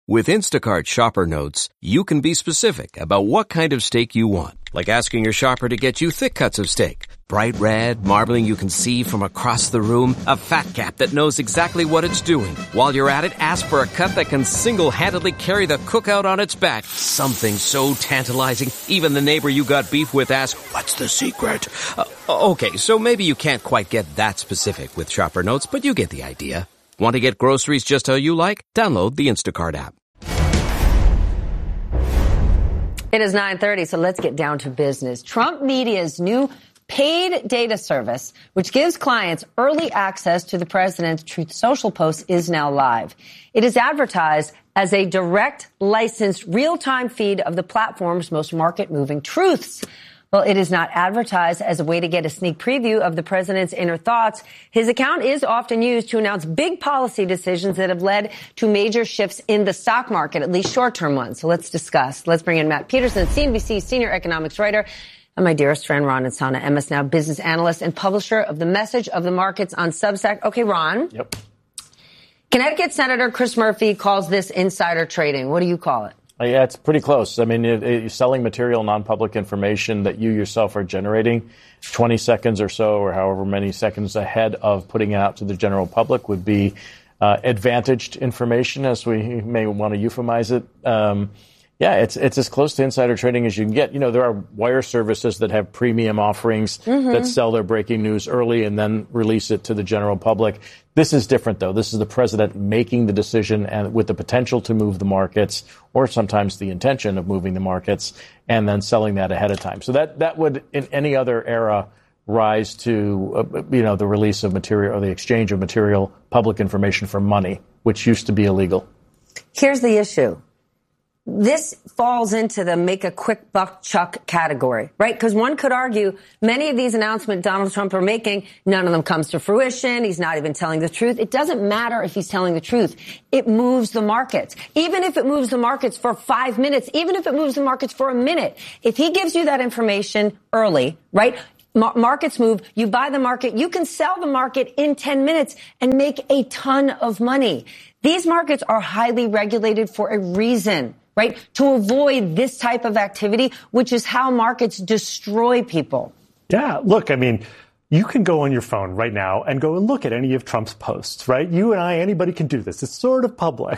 With Instacart Shopper Notes, you can be specific about what kind of steak you want. Like asking your shopper to get you thick cuts of steak. Bright red, marbling you can see from across the room. A fat cap that knows exactly what it's doing. While you're at it, ask for a cut that can single-handedly carry the cookout on its back. Something so tantalizing, even the neighbor you got beef with asks, "What's the secret?" Okay, so maybe you can't quite get that specific with Shopper Notes, but you get the idea. Want to get groceries just how you like? Download the Instacart app. It is 9:30, so let's get down to business. Trump Media's new paid data service, which gives clients early access to the president's Truth Social posts, is now live. It is advertised as a direct, licensed, real-time feed of the platform's most market-moving truths. Well, it is not advertised as a way to get a sneak preview of the president's inner thoughts. His account is often used to announce big policy decisions that have led to major shifts in the stock market, at least short-term ones. So let's discuss. Let's bring in Matt Peterson, CNBC senior economics writer, and my dearest friend, Ron Insana, MS Now business analyst and publisher of The Message of the Markets on Substack. Okay, Ron. Yep. Connecticut Senator Chris Murphy calls this insider trading. What do you call it? Yeah, it's pretty close. I mean, you're selling material, non-public information that you yourself are generating 20 seconds or so, or however many seconds ahead of putting it out to the general public would be advantaged information, as we may want to euphemize it. Yeah, it's as close to insider trading as you can get. You know, there are wire services that have premium offerings that sell their breaking news early and then release it to the general public. This is different, though. This is the president making the decision and with the potential to move the markets, or sometimes the intention of moving the markets, and then selling that ahead of time. So that would, in any other era, rise to, the release of material or the exchange of material, public information for money, which used to be illegal. Here's the issue. This falls into the make a quick buck chuck category, right? Because one could argue many of these announcements Donald Trump are making, none of them comes to fruition. He's not even telling the truth. It doesn't matter if he's telling the truth. It moves the markets. Even if it moves the markets for 5 minutes, even if it moves the markets for a minute, if he gives you that information early, right? Markets move. You buy the market. You can sell the market in 10 minutes and make a ton of money. These markets are highly regulated for a reason, right? To avoid this type of activity, which is how markets destroy people. Yeah, look, I mean, you can go on your phone right now and go and look at any of Trump's posts, right? You and I, anybody can do this. It's sort of public.